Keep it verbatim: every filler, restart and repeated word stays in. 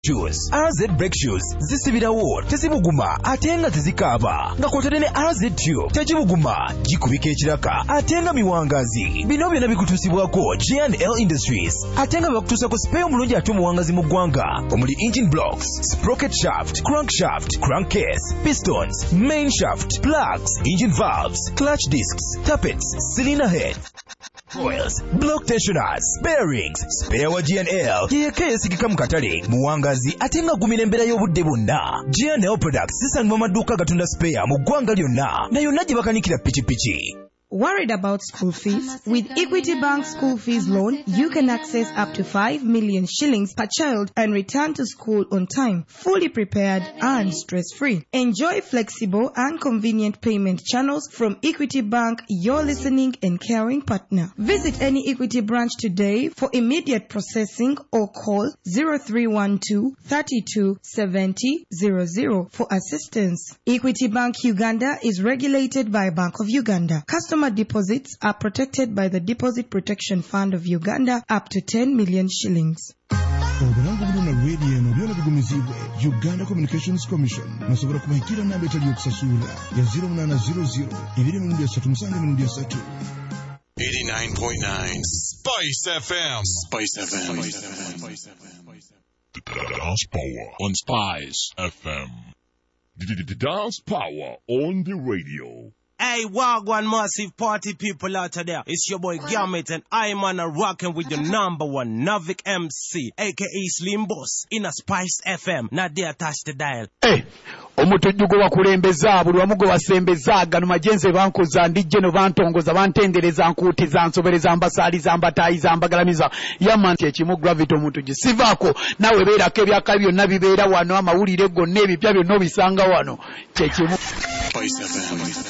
Shoes. R Z brake shoes zisibirawo tezibuguma ate nga tezikaaba nga kwotera ne R Z tube tegibuguma gikubika ekiraka ate nga miwangazi. Bino byonna bikutuusibwako J and L Industries ate nga bakutuusako spare omulungi ate omuwangazi mu ggwanga omuli engine blocks, sprocket shaft, crankshaft, crankcase, pistons, main shaft, plugs, engine valves, clutch discs, tappets, cylinder head, coils, block tensioners, bearings, spare wa G and L yeka yesigika mu katale muwangazi ate nga gumira embeera y'obudde bwonna. G and L Products zisangibwa mu maduuka gatunda spare mu ggwanga lyonna na yonna gye bakanikira pikipiki. Worried about school fees? With Equity Bank School Fees Loan, you can access up to five million shillings per child and return to school on time, fully prepared and stress-free. Enjoy flexible and convenient payment channels from Equity Bank, your listening and caring partner. Visit any Equity branch today for immediate processing or call zero three one two, three two seven zero zero zero for assistance. Equity Bank Uganda is regulated by Bank of Uganda. Customer deposits are protected by the Deposit Protection Fund of Uganda up to ten million shillings. Uganda Communications Commission nasobora kubahikira namba etali yokusasula ya zero nine zero zero ibiri mundi esatu musange mundi esatu. eighty-nine point nine Spice F M. Spice F M. Dance Power on Spice F M. Dance Power on the radio. Hey, Wagwan massive party people out there. It's your boy Gamut and I'm on a rockin' with your number one Novik M C, aka Slim Boss, in a Spice F M. Not there, touch the dial. Hey, omutujjugo wakulembeza buli wamugo wasembeza gano majenze bankoza ndijje no bantongoza bantendereza nkutiza nsobereza ambasaaliza ambataayiza ambagalamiza yamanti ekimu gravity omuntu gisivako nawe beerako ebyaka byonna bibeera wano amawulire gonna ebipya byonna obisanga wano kyekimu. Spice F M.